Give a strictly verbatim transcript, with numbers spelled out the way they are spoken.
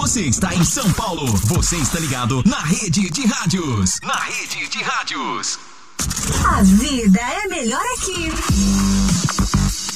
Você está em São Paulo. Você está ligado na Rede de Rádios. Na Rede de Rádios. A vida é melhor aqui.